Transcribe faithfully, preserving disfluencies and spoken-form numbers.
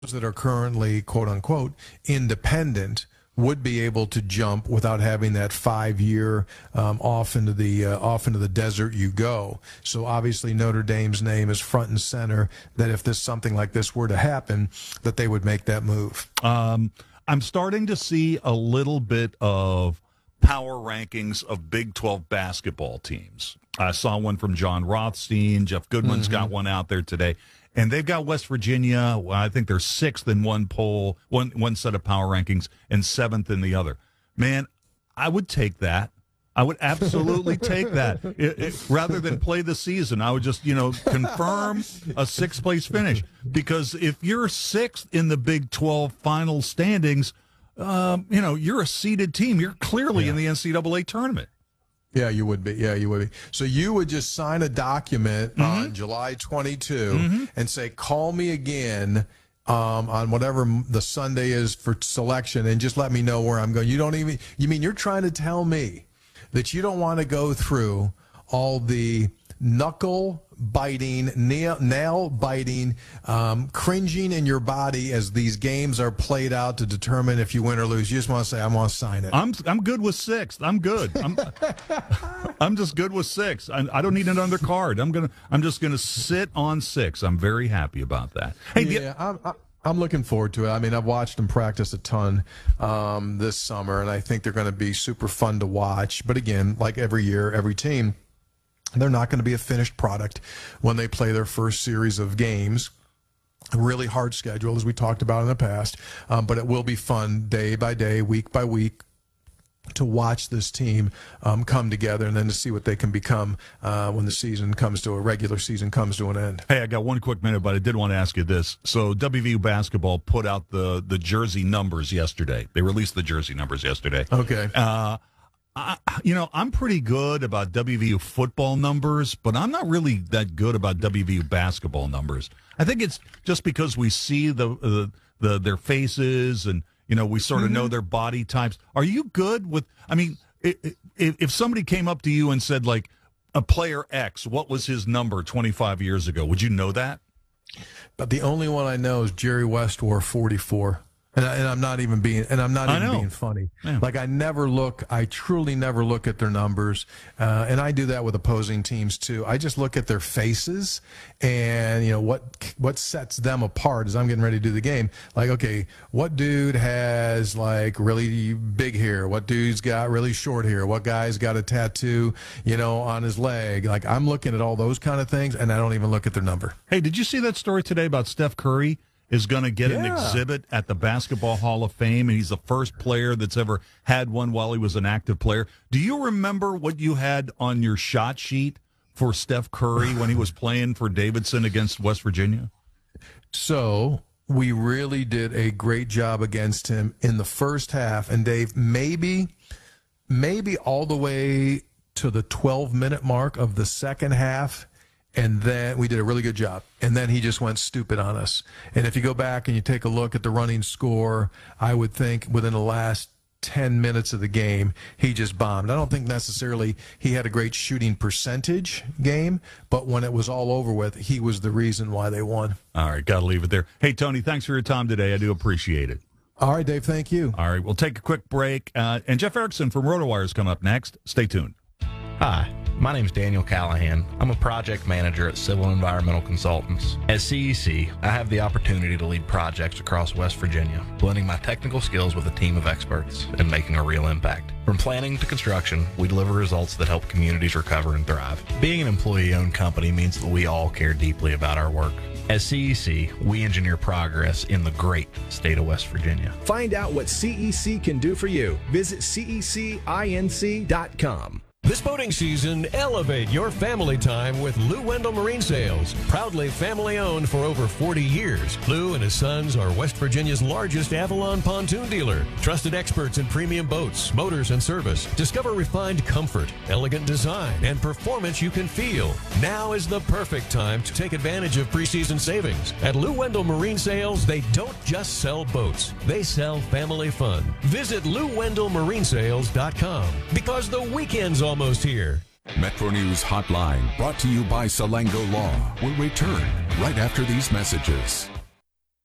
that are currently, quote unquote, independent would be able to jump without having that five-year um, off into the uh, off into the desert you go. So obviously Notre Dame's name is front and center. That if this something like this were to happen, that they would make that move. Um, I'm starting to see a little bit of power rankings of Big twelve basketball teams. I saw one from John Rothstein. Jeff Goodman's mm-hmm. got one out there today. And they've got West Virginia. Well, I think they're sixth in one poll, one one set of power rankings, and seventh in the other. Man, I would take that. I would absolutely take that. It, it, rather than play the season, I would just, you know, confirm a sixth-place finish. Because if you're sixth in the Big twelve final standings, um, you know, you're a seeded team. You're clearly yeah. in the N C double A tournament. Yeah, you would be. Yeah, you would be. So you would just sign a document mm-hmm. on July twenty-second mm-hmm. and say, call me again um, on whatever the Sunday is for selection and just let me know where I'm going. You don't even, you mean you're trying to tell me that you don't want to go through all the knuckle biting, nail, nail biting, um, cringing in your body as these games are played out to determine if you win or lose. You just want to say, I want to sign it. I'm I'm good with sixth. I'm good. I'm I'm just good with six. I, I don't need another card. I'm gonna I'm just gonna sit on six. I'm very happy about that. Hey, yeah, the, I'm, I'm I'm looking forward to it. I mean, I've watched them practice a ton um, this summer, and I think they're going to be super fun to watch. But again, like every year, every team, they're not going to be a finished product when they play their first series of games. A really hard schedule, as we talked about in the past, um, but it will be fun day by day, week by week, to watch this team um, come together and then to see what they can become uh, when the season comes to a regular season comes to an end. Hey, I got one quick minute, but I did want to ask you this. So W V U basketball put out the, the jersey numbers yesterday. They released the jersey numbers yesterday. Okay. Uh, I, you know, I'm pretty good about W V U football numbers, but I'm not really that good about W V U basketball numbers. I think it's just because we see the uh, the their faces and, you know, we sort of mm-hmm. know their body types. Are you good with, I mean, if, if somebody came up to you and said, like, a player X, what was his number twenty-five years ago? Would you know that? But the only one I know is Jerry West wore forty-four. And, I, and I'm not even being, and I'm not even being funny. Yeah. Like I never look, I truly never look at their numbers, uh, and I do that with opposing teams too. I just look at their faces, and you know what what sets them apart as I'm getting ready to do the game. Like, okay, what dude has like really big hair? What dude's got really short hair? What guy's got a tattoo, you know, on his leg? Like I'm looking at all those kind of things, and I don't even look at their number. Hey, did you see that story today about Steph Curry? Is going to get yeah. an exhibit at the Basketball Hall of Fame, and he's the first player that's ever had one while he was an active player. Do you remember what you had on your shot sheet for Steph Curry when he was playing for Davidson against West Virginia? So we really did a great job against him in the first half, and Dave, maybe, maybe all the way to the twelve-minute mark of the second half. And then we did a really good job. And then he just went stupid on us. And if you go back and you take a look at the running score, I would think within the last ten minutes of the game, he just bombed. I don't think necessarily he had a great shooting percentage game, but when it was all over with, he was the reason why they won. All right, got to leave it there. Hey, Tony, thanks for your time today. I do appreciate it. All right, Dave, thank you. All right, we'll take a quick break. Uh, and Jeff Erickson from RotoWire is coming up next. Stay tuned. Hi, my name is Daniel Callahan. I'm a project manager at Civil Environmental Consultants. At C E C, I have the opportunity to lead projects across West Virginia, blending my technical skills with a team of experts and making a real impact. From planning to construction, we deliver results that help communities recover and thrive. Being an employee-owned company means that we all care deeply about our work. At C E C, we engineer progress in the great state of West Virginia. Find out what C E C can do for you. Visit C E C inc dot com. This boating season, elevate your family time with Lou Wendell Marine Sales. Proudly family-owned for over forty years, Lou and his sons are West Virginia's largest Avalon pontoon dealer. Trusted experts in premium boats, motors, and service. Discover refined comfort, elegant design, and performance you can feel. Now is the perfect time to take advantage of preseason savings. At Lou Wendell Marine Sales, they don't just sell boats. They sell family fun. Visit Lou Wendell Marine Sales dot com because the weekend's almost here. Metro News Hotline, brought to you by Salango Law, will return right after these messages.